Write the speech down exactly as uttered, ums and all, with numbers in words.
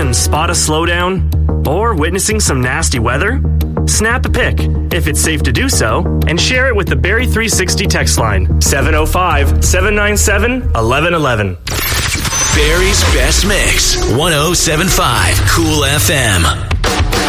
and spot a slowdown? Or witnessing some nasty weather? Snap a pic, if it's safe to do so, and share it with the Barrie three sixty text line, seven oh five, seven nine seven, one one one one. Barrie's Best Mix, one oh seven point five Cool F M.